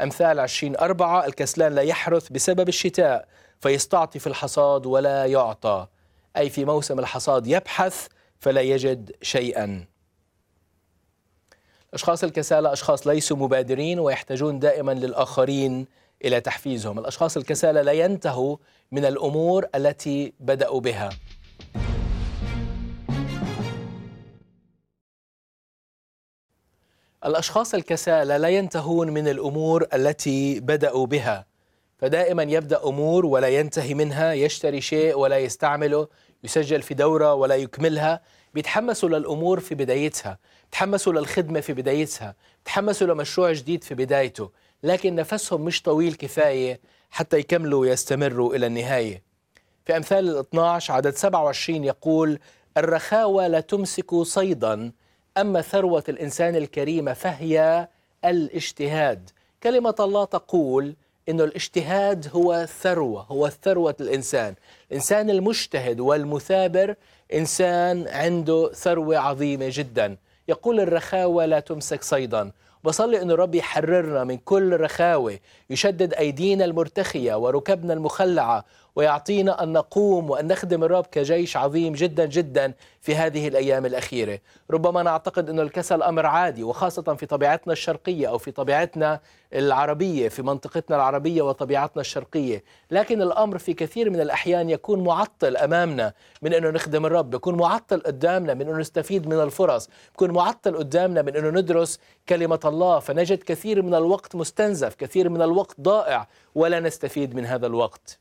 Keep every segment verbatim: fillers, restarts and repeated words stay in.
أمثال عشرين أربعة الكسلان لا يحرث بسبب الشتاء فيستعطي في الحصاد ولا يعطى، أي في موسم الحصاد يبحث فلا يجد شيئا. الأشخاص الكسالى أشخاص ليسوا مبادرين ويحتاجون دائما للآخرين إلى تحفيزهم. الأشخاص الكسالى لا ينتهوا من الأمور التي بدأوا بها. الأشخاص الكسالى لا ينتهون من الأمور التي بدأوا بها، فدائما يبدأ أمور ولا ينتهي منها، يشتري شيء ولا يستعمله، يسجل في دورة ولا يكملها. بيتحمسوا للأمور في بدايتها، بيتحمسوا للخدمة في بدايتها، بيتحمسوا لمشروع جديد في بدايته، لكن نفسهم مش طويل كفاية حتى يكملوا ويستمروا إلى النهاية. في أمثال الاثنى عشر عدد سبعة وعشرين يقول: الرخاوة لا تمسك صيدا، أما ثروة الإنسان الكريم فهي الاجتهاد. كلمة الله تقول إنه الاجتهاد هو ثروة، هو ثروة الإنسان. الإنسان المجتهد والمثابر إنسان عنده ثروة عظيمة جدا. يقول الرخاوة لا تمسك صيدا. بصلي إنه ربي يحررنا من كل رخاوة، يشدد أيدينا المرتخية وركبنا المخلعة، ويعطينا أن نقوم وأن نخدم الرب كجيش عظيم جدا جدا في هذه الأيام الأخيرة. ربما نعتقد أن الكسل أمر عادي، وخاصة في طبيعتنا الشرقية أو في طبيعتنا العربية، في منطقتنا العربية وطبيعتنا الشرقية، لكن الأمر في كثير من الأحيان يكون معطل أمامنا من أنه نخدم الرب، يكون معطل قدامنا من أنه نستفيد من الفرص، يكون معطل قدامنا من أنه ندرس كلمة الله، فنجد كثير من الوقت مستنزف، كثير من الوقت ضائع ولا نستفيد من هذا الوقت.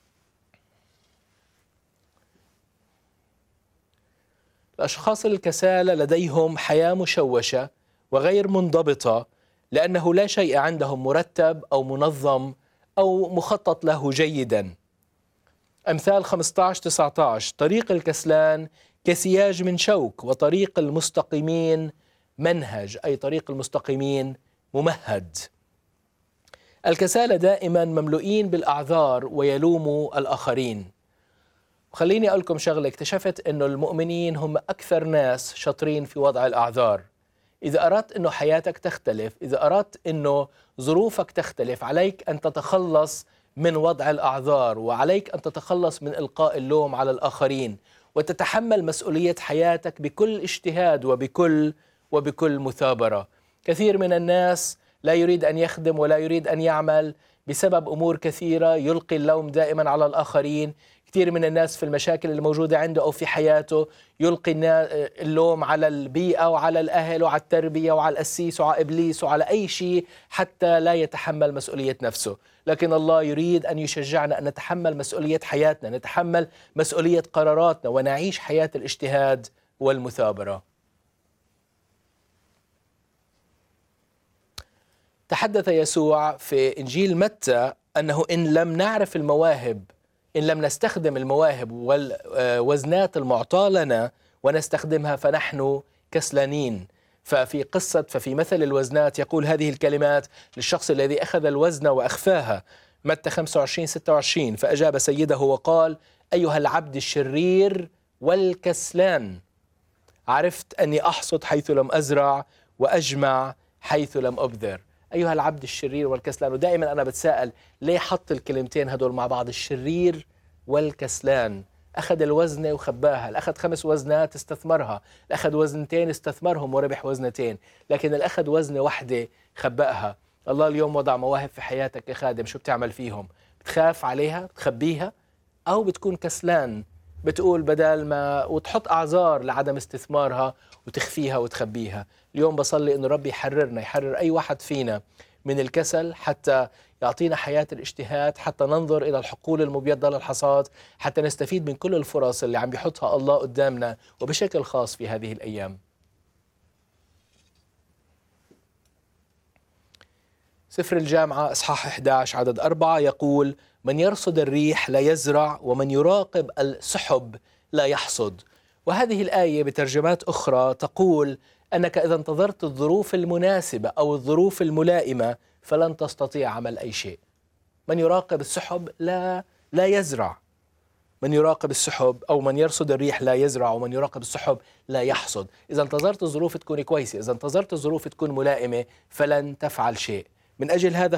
الأشخاص الكسالى لديهم حياة مشوشة وغير منضبطة، لأنه لا شيء عندهم مرتب أو منظم أو مخطط له جيدا. أمثال خمسة عشر تسعة عشر: طريق الكسلان كسياج من شوك، وطريق المستقيمين منهج، أي طريق المستقيمين ممهد. الكسالى دائما مملوئين بالأعذار ويلوموا الآخرين. خليني أقول لكم شغلة، اكتشفت أنه المؤمنين هم أكثر ناس شاطرين في وضع الأعذار. إذا أردت أنه حياتك تختلف، إذا أردت أنه ظروفك تختلف، عليك أن تتخلص من وضع الأعذار، وعليك أن تتخلص من إلقاء اللوم على الآخرين، وتتحمل مسؤولية حياتك بكل اجتهاد وبكل وبكل مثابرة. كثير من الناس لا يريد أن يخدم ولا يريد أن يعمل بسبب أمور كثيرة، يلقي اللوم دائما على الآخرين. كثير من الناس في المشاكل الموجودة عنده أو في حياته يلقي اللوم على البيئة وعلى الأهل وعلى التربية وعلى القسيس وعلى إبليس وعلى أي شيء، حتى لا يتحمل مسؤولية نفسه. لكن الله يريد أن يشجعنا أن نتحمل مسؤولية حياتنا، نتحمل مسؤولية قراراتنا، ونعيش حياة الاجتهاد والمثابرة. تحدث يسوع في إنجيل متى أنه إن لم نعرف المواهب، إن لم نستخدم المواهب والوزنات المعطاة لنا ونستخدمها، فنحن كسلانين. ففي قصة ففي مثل الوزنات يقول هذه الكلمات للشخص الذي أخذ الوزن وأخفاها. متى خمسة وعشرين ستة وعشرين: فأجاب سيده وقال: أيها العبد الشرير والكسلان، عرفت أني أحصد حيث لم أزرع وأجمع حيث لم أبذر. أيها العبد الشرير والكسلان. ودائما أنا بتساءل ليه حط الكلمتين هدول مع بعض، الشرير والكسلان؟ أخذ الوزنة وخباها، أخذ خمس وزنات استثمرها، أخذ وزنتين استثمرهم وربح وزنتين، لكن الأخذ وزنة واحدة خبأها. الله اليوم وضع مواهب في حياتك كخادم، شو بتعمل فيهم؟ بتخاف عليها؟ بتخبيها؟ أو بتكون كسلان بتقول بدل ما وتحط أعذار لعدم استثمارها وتخفيها وتخبيها؟ اليوم بصلي إنه ربي يحررنا، يحرر أي واحد فينا من الكسل، حتى يعطينا حياة الاجتهاد، حتى ننظر إلى الحقول المبيضة للحصاد، حتى نستفيد من كل الفرص اللي عم بيحطها الله قدامنا، وبشكل خاص في هذه الأيام. سفر الجامعة إصحاح أحد عشر عدد أربعة يقول: من يرصد الريح لا يزرع، ومن يراقب السحب لا يحصد. وهذه الآية بترجمات أخرى تقول أنك إذا انتظرت الظروف المناسبة أو الظروف الملائمة فلن تستطيع عمل أي شيء. من يراقب السحب لا لا يزرع، من يراقب السحب أو من يرصد الريح لا يزرع، ومن يراقب السحب لا يحصد. إذا انتظرت الظروف تكون كويسة، إذا انتظرت الظروف تكون ملائمة، فلن تفعل شيء. من أجل هذا